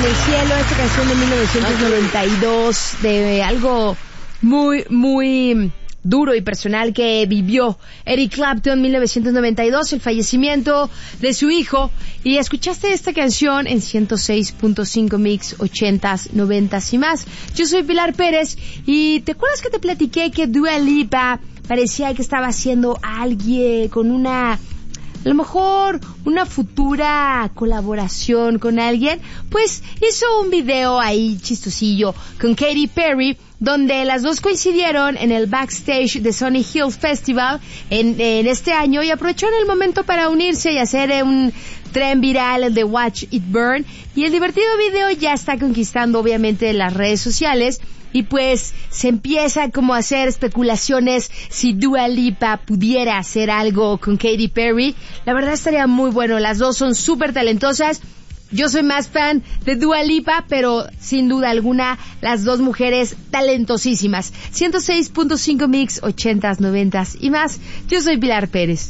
el cielo, esta canción de 1992, de algo muy duro y personal que vivió Eric Clapton en 1992, el fallecimiento de su hijo. Y escuchaste esta canción en 106.5 Mix, 80s, 90s y más. Yo soy Pilar Pérez y ¿te acuerdas que te platiqué que Dua Lipa parecía que estaba haciendo alguien con a lo mejor una futura colaboración con alguien? Pues hizo un video ahí chistosillo con Katy Perry, donde las dos coincidieron en el backstage de Sunny Hills Festival en este año, y aprovecharon el momento para unirse y hacer un tren viral, el de Watch It Burn, y el divertido video ya está conquistando obviamente las redes sociales. Y pues se empieza como a hacer especulaciones si Dua Lipa pudiera hacer algo con Katy Perry. La verdad estaría muy bueno, las dos son súper talentosas. Yo soy más fan de Dua Lipa, pero sin duda alguna las dos mujeres talentosísimas. 106.5 Mix, 80s, 90s y más. Yo soy Pilar Pérez.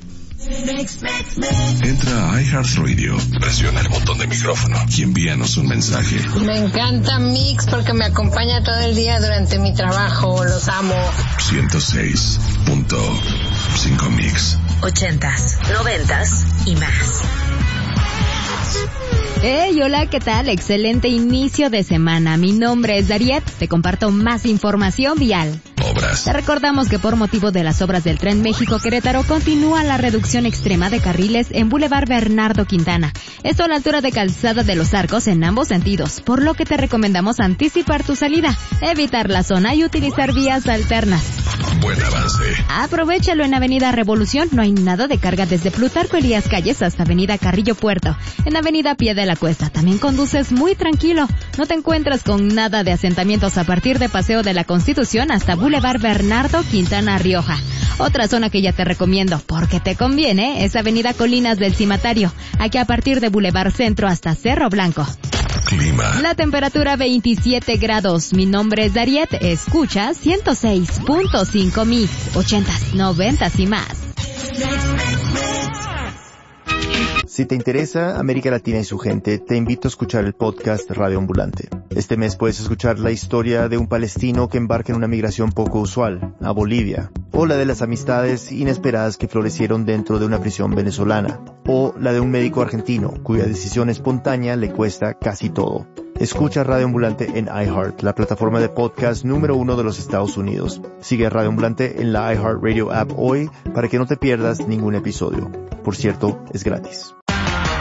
Entra a iHeartRadio, presiona el botón de micrófono y envíanos un mensaje. Me encanta Mix porque me acompaña todo el día durante mi trabajo. Los amo. 106.5 Mix, 80s, 90s y más. Hey, hola, ¿qué tal? Excelente inicio de semana. Mi nombre es Dariet, te comparto más información vial. Obras. Te recordamos que por motivo de las obras del Tren México-Querétaro continúa la reducción extrema de carriles en Boulevard Bernardo Quintana. Esto a la altura de Calzada de los Arcos en ambos sentidos, por lo que te recomendamos anticipar tu salida, evitar la zona y utilizar vías alternas. Buen avance. Aprovechalo en Avenida Revolución, no hay nada de carga desde Plutarco Elías Calles hasta Avenida Carrillo Puerto. En Avenida Pie de la Cuesta también conduces muy tranquilo, no te encuentras con nada de asentamientos a partir de Paseo de la Constitución hasta Boulevard Bernardo Quintana Rioja. Otra zona que ya te recomiendo, porque te conviene, es Avenida Colinas del Cimatario, aquí a partir de Boulevard Centro hasta Cerro Blanco. Clima. La temperatura 27 grados. Mi nombre es Dariet. Escucha 106.5 Mix, 80s, 90s y más. Si te interesa América Latina y su gente, te invito a escuchar el podcast Radio Ambulante. Este mes puedes escuchar la historia de un palestino que embarca en una migración poco usual, a Bolivia, o la de las amistades inesperadas que florecieron dentro de una prisión venezolana, o la de un médico argentino cuya decisión espontánea le cuesta casi todo. Escucha Radio Ambulante en iHeart, la plataforma de podcast número 1 de los Estados Unidos. Sigue Radio Ambulante en la iHeartRadio app hoy para que no te pierdas ningún episodio. Por cierto, es gratis.